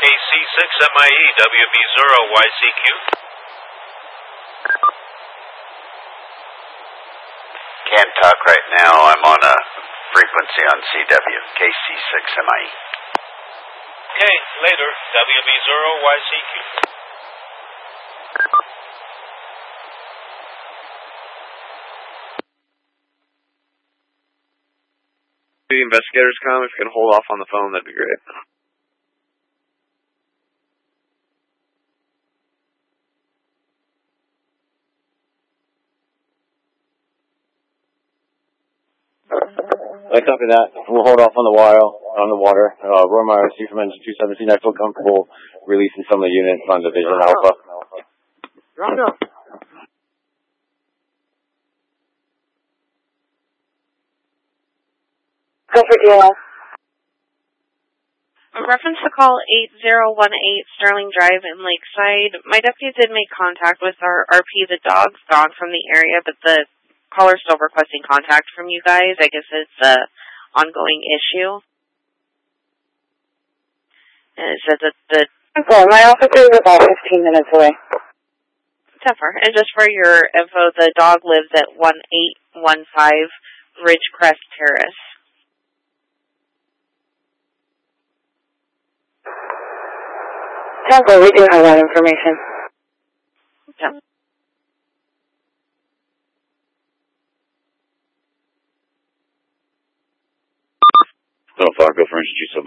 KC6MIE, WB0YCQ. Can't talk right now. I'm on a frequency on CW, KC6MIE. Okay, later, WB0YCQ. The investigators come, if you can hold off on the phone, that'd be great. I copy that. We'll hold off on the water. Roy Myers, you from Engine 217. I feel comfortable releasing some of the units on Division Alpha. Round up. Go for DLS. Reference to call 8018 Sterling Drive in Lakeside. My deputy did make contact with our RP. The dog's gone from the area, but the caller's still requesting contact from you guys. I guess it's an ongoing issue. And it said that the... Okay, my office is about 15 minutes away. Tougher. And just for your info, the dog lives at 1815 Ridgecrest Terrace. Temple, we do have that information. Yeah. So far, go for Engine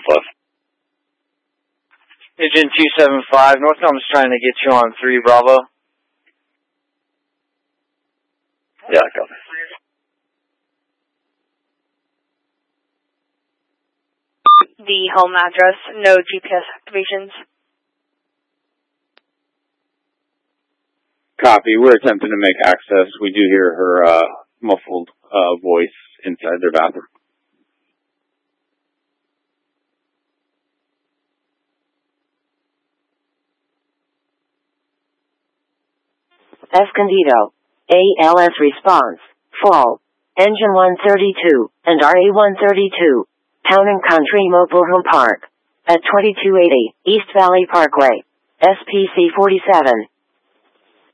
275. Engine 275, Northcom's trying to get you on 3 Bravo. Yeah, I copy. The home address, no GPS activations. Copy. We're attempting to make access. We do hear her muffled voice inside their bathroom. Escondido. ALS response. Fall. Engine 132 and RA-132. Town and Country Mobile Home Park. At 2280 East Valley Parkway. SPC 47.